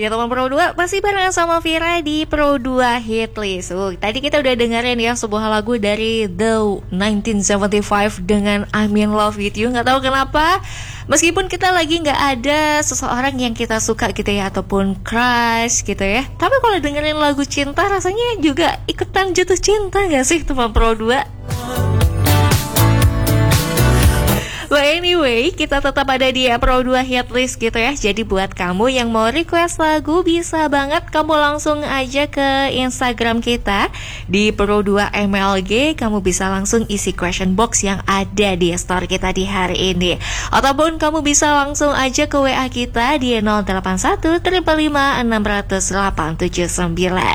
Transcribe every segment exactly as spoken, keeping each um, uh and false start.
Ya teman Pro dua masih barengan sama Vira di Pro dua Hitlist. uh, Tadi kita udah dengerin ya sebuah lagu dari The nineteen seventy-five dengan I'm in love with you. Gak tahu kenapa, meskipun kita lagi gak ada seseorang yang kita suka gitu ya, ataupun crush gitu ya, tapi kalau dengerin lagu cinta rasanya juga ikutan jatuh cinta gak sih teman Pro dua? But anyway, kita tetap ada di Pro dua Hitlist gitu ya. Jadi buat kamu yang mau request lagu, bisa banget kamu langsung aja ke Instagram kita di Pro dua M L G. Kamu bisa langsung isi question box yang ada di store kita di hari ini. Ataupun kamu bisa langsung aja ke W A kita di nol delapan satu lima lima enam nol nol delapan tujuh sembilan.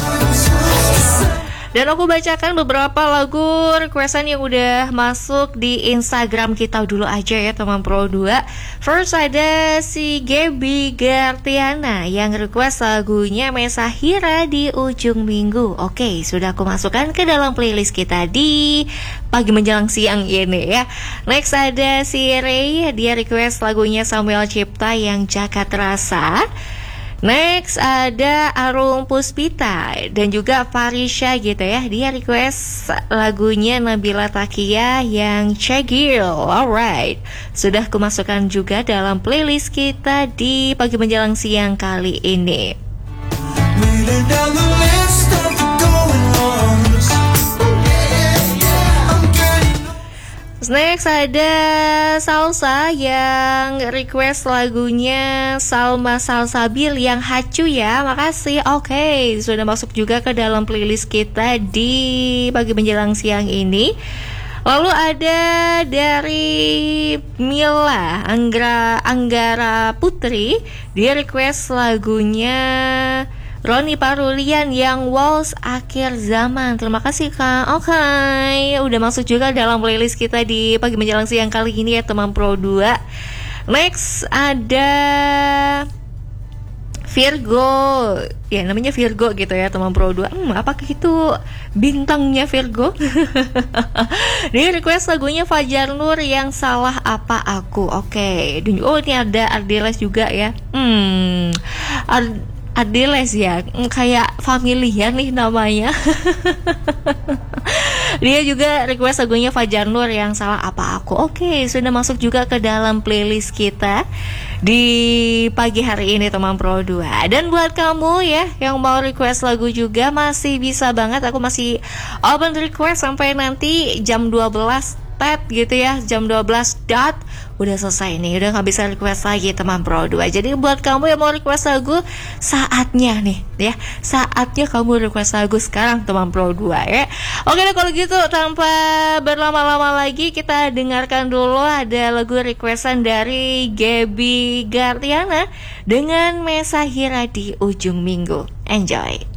Dan aku bacakan beberapa lagu requestan yang udah masuk di Instagram kita dulu aja ya teman Pro dua. First ada si Gaby Gartiana yang request lagunya Mesahira di ujung minggu. Oke, sudah aku masukkan ke dalam playlist kita di pagi menjelang siang ini ya. Next ada si Ray, dia request lagunya Samuel Cipta yang Jagat Rasa. Next ada Arum Puspita dan juga Farisha gitu ya. Dia request lagunya Nabila Takia yang Cegil. Alright, sudah kumasukkan juga dalam playlist kita di pagi menjelang siang kali ini. Next ada Salsa yang request lagunya Salma Salsabil yang Hacu ya. Makasih. Oke, okay, sudah masuk juga ke dalam playlist kita di pagi menjelang siang ini. Lalu ada dari Mila Anggra Anggara Putri, dia request lagunya Roni Parulian yang Waltz Akhir Zaman. Terima kasih Kak. Oke, okay, udah masuk juga dalam playlist kita di pagi menjelang siang kali ini ya teman Pro dua. Next ada Virgo. Ya namanya Virgo gitu ya teman Pro dua. Hmm, apakah itu bintangnya Virgo? Dia request lagunya Fajar Nur yang Salah Apa Aku. Oke, okay. Oh ini ada Ardeles juga ya. Hmm Ar- Adeles ya, kayak familiar nih namanya. Dia juga request lagunya Fajar Nur yang Salah Apa Aku. Oke, sudah masuk juga ke dalam playlist kita di pagi hari ini teman Pro dua. Dan buat kamu ya yang mau request lagu juga masih bisa banget. Aku masih open request sampai nanti jam dua belas tet gitu ya, jam dua belas dot udah selesai nih, udah gak bisa request lagi teman Pro dua. Jadi buat kamu yang mau request lagu, saatnya nih ya, saatnya kamu request lagu sekarang teman Pro dua ya. Oke deh kalau gitu, tanpa berlama-lama lagi kita dengarkan dulu ada lagu requestan dari Gaby Gartiana dengan Mesahira di Ujung Minggu. Enjoy.